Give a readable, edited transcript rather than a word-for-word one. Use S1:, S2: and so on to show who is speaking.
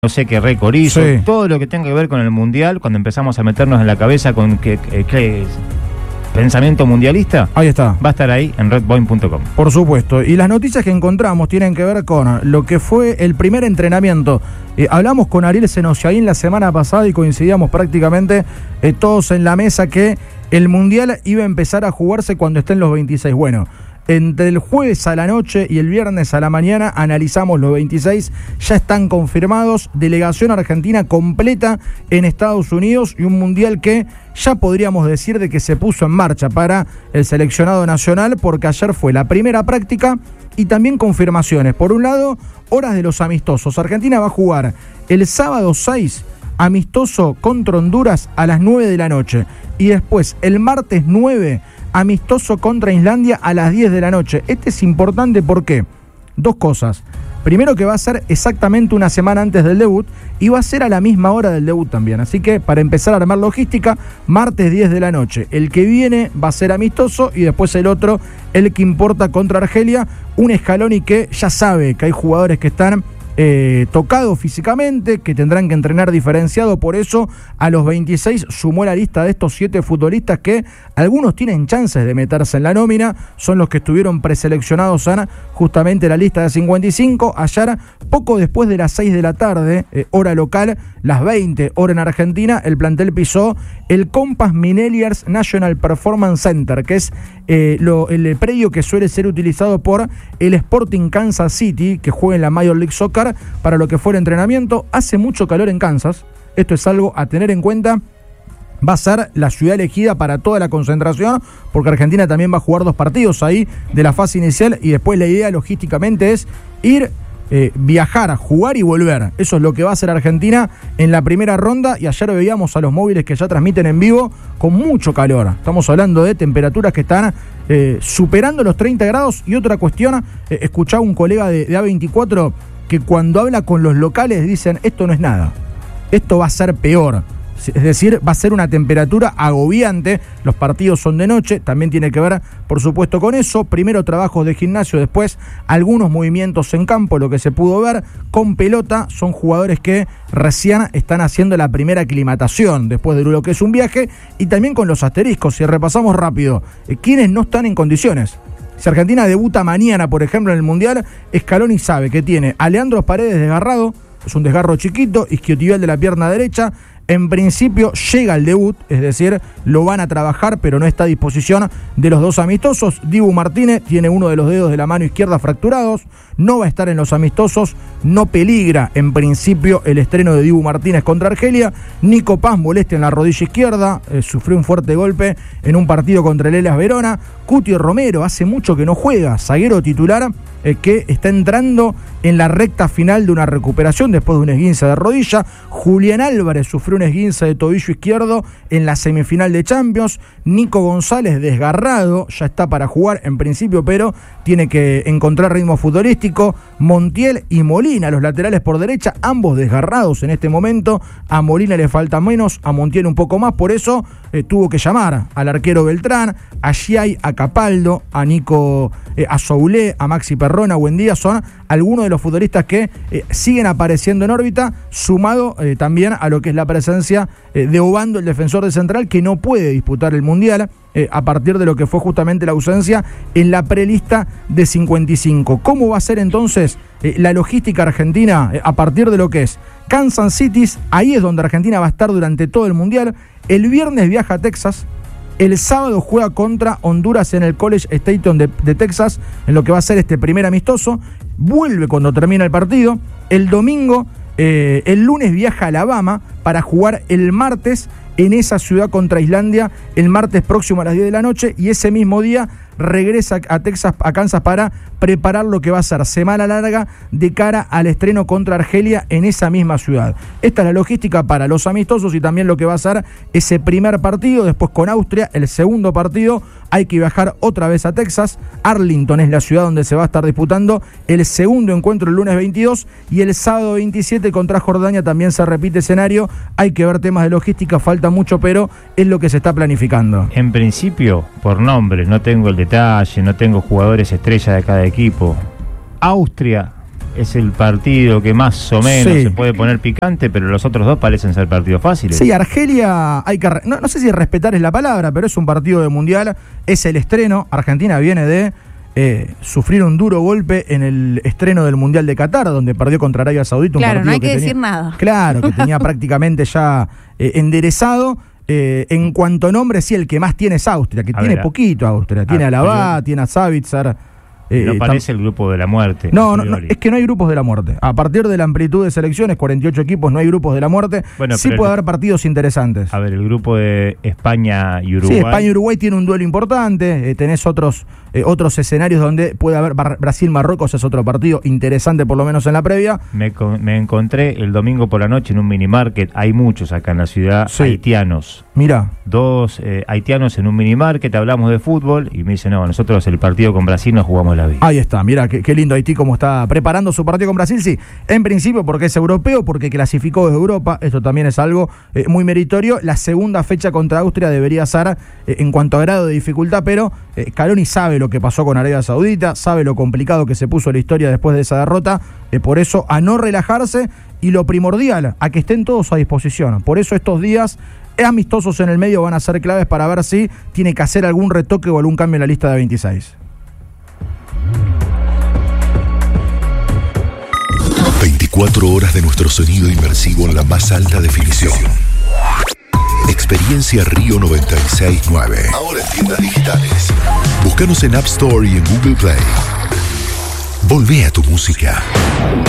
S1: no sé qué récord hizo,
S2: Sí.
S1: todo lo que tenga que ver con el mundial, cuando empezamos a meternos en la cabeza con que pensamiento mundialista,
S2: Ahí está.
S1: va a estar ahí en redpoint.com.
S2: Por supuesto. Y las noticias que encontramos tienen que ver con lo que fue el primer entrenamiento. Hablamos con Ariel Senosiaín la semana pasada y coincidíamos prácticamente todos en la mesa que el Mundial iba a empezar a jugarse cuando estén los 26. Bueno, entre el jueves a la noche y el viernes a la mañana analizamos los 26, ya están confirmados, delegación argentina completa en Estados Unidos y un mundial que ya podríamos decir de que se puso en marcha para el seleccionado nacional, porque ayer fue la primera práctica y también confirmaciones. Por un lado, horas de los amistosos. Argentina va a jugar el sábado 6 amistoso contra Honduras a las 9 de la noche y después el martes 9 amistoso contra Islandia a las 10 de la noche. Este es importante porque dos cosas. Primero, que va a ser exactamente una semana antes del debut y va a ser a la misma hora del debut también. Así que para empezar a armar logística, martes 10 de la noche. El que viene va a ser amistoso y después el otro, el que importa contra Argelia. Un Scaloni que ya sabe que hay jugadores que están tocados físicamente, que tendrán que entrenar diferenciado, por eso a los 26 sumó la lista de estos 7 futbolistas que algunos tienen chances de meterse en la nómina, son los que estuvieron preseleccionados en justamente la lista de 55. Ayer, poco después de las 6 de la tarde, hora local, las 20, hora en Argentina, el plantel pisó el Compass Minelliers National Performance Center, que es el predio que suele ser utilizado por el Sporting Kansas City, que juega en la Major League Soccer, para lo que fue el entrenamiento. Hace mucho calor en Kansas, esto es algo a tener en cuenta. Va a ser la ciudad elegida para toda la concentración, porque Argentina también va a jugar 2 partidos ahí de la fase inicial y después la idea logísticamente es ir, viajar, jugar y volver. Eso es lo que va a hacer Argentina en la primera ronda, y ayer veíamos a los móviles que ya transmiten en vivo con mucho calor. Estamos hablando de temperaturas que están superando los 30 grados. Y otra cuestión, escuchaba un colega de A24 que cuando habla con los locales dicen: esto no es nada, esto va a ser peor. Es decir, va a ser una temperatura agobiante. Los partidos son de noche, también tiene que ver, por supuesto, con eso. Primero trabajos de gimnasio, después algunos movimientos en campo, lo que se pudo ver con pelota. Son jugadores que recién están haciendo la primera aclimatación después de lo que es un viaje, y también con los asteriscos. Si repasamos rápido, quienes no están en condiciones. Si Argentina debuta mañana, por ejemplo, en el Mundial, Scaloni sabe que tiene a Leandro Paredes desgarrado, es un desgarro chiquito, isquiotibial de la pierna derecha. En principio llega al debut, es decir, lo van a trabajar, pero no está a disposición de los 2 amistosos. Dibu Martínez tiene uno de los dedos de la mano izquierda fracturados, no va a estar en los amistosos, no peligra en principio el estreno de Dibu Martínez contra Argelia. Nico Paz, molestia en la rodilla izquierda, sufrió un fuerte golpe en un partido contra el Hellas Verona. Cuti Romero hace mucho que no juega, zaguero titular, que está entrando en la recta final de una recuperación después de un esguince de rodilla. Julián Álvarez sufrió un esguince de tobillo izquierdo en la semifinal de Champions. Nico González desgarrado, ya está para jugar en principio, pero tiene que encontrar ritmo futbolístico. Montiel y Molina, los laterales por derecha, ambos desgarrados en este momento. A Molina le falta menos, a Montiel un poco más, por eso tuvo que llamar al arquero Beltrán, a Giai, a Capaldo, a Nico, a Soulé, a Maxi Perrona. Buen día, son algunos de los futbolistas que siguen apareciendo en órbita, sumado también a lo que es la presencia de Obando, el defensor de Central, que no puede disputar el Mundial a partir de lo que fue justamente la ausencia en la prelista de 55. ¿Cómo va a ser entonces la logística argentina a partir de lo que es Kansas City? Ahí es donde Argentina va a estar durante todo el Mundial. El viernes viaja a Texas. El sábado juega contra Honduras en el College Station de Texas, en lo que va a ser este primer amistoso. Vuelve cuando termina el partido. El domingo, el lunes viaja a Alabama para jugar el martes en esa ciudad contra Islandia, el martes próximo a las 10 de la noche, y ese mismo día regresa a Texas, a Kansas, para preparar lo que va a ser semana larga de cara al estreno contra Argelia en esa misma ciudad. Esta es la logística para los amistosos y también lo que va a ser ese primer partido. Después con Austria, el segundo partido, hay que viajar otra vez a Texas. Arlington es la ciudad donde se va a estar disputando el segundo encuentro el lunes 22, y el sábado 27 contra Jordania también se repite escenario. Hay que ver temas de logística, falta mucho, pero es lo que se está planificando.
S1: En principio, por nombre, no tengo el detalle, no tengo jugadores estrellas de cada equipo. Austria es el partido que más o menos se puede poner picante, pero los otros dos parecen ser partidos fáciles.
S2: Sí, Argelia hay que... No sé si respetar es la palabra, pero es un partido de mundial, es el estreno. Argentina viene de sufrir un duro golpe en el estreno del Mundial de Qatar, donde perdió contra Arabia Saudita.
S3: Claro, no hay que decir nada.
S2: Claro, que tenía prácticamente ya enderezado. En cuanto a nombre, sí, el que más tiene es Austria, que tiene poquito Austria. Tiene a Alaba, tiene a Savitzer.
S1: No parece el grupo de la muerte.
S2: No, es que no hay grupos de la muerte. A partir de la amplitud de selecciones, 48 equipos, no hay grupos de la muerte. Bueno, sí puede haber partidos interesantes.
S1: A ver, el grupo de España y Uruguay.
S2: Sí, España y Uruguay tiene un duelo importante. Tenés otros escenarios donde puede haber Brasil-Marruecos, es otro partido interesante, por lo menos en la previa.
S1: Me encontré el domingo por la noche en un minimarket. Hay muchos acá en la ciudad, haitianos.
S2: Mira.
S1: 2 haitianos en un minimarket, hablamos de fútbol y me dicen, no, nosotros el partido con Brasil nos jugamos la vida.
S2: Ahí está, mira qué lindo Haití como está preparando su partido con Brasil. Sí, en principio porque es europeo, porque clasificó desde Europa, esto también es algo muy meritorio. La segunda fecha contra Austria debería ser en cuanto a grado de dificultad, pero Scaloni sabe lo que pasó con Arabia Saudita, sabe lo complicado que se puso la historia después de esa derrota, por eso a no relajarse y lo primordial, a que estén todos a disposición. Por eso estos días amistosos en el medio van a ser claves para ver si tiene que hacer algún retoque o algún cambio en la lista de 26.
S4: 24 horas de nuestro sonido inmersivo en la más alta definición. Experiencia Río 96.9. Ahora en tiendas digitales. Búscanos en App Store y en Google Play. Volvé a tu música.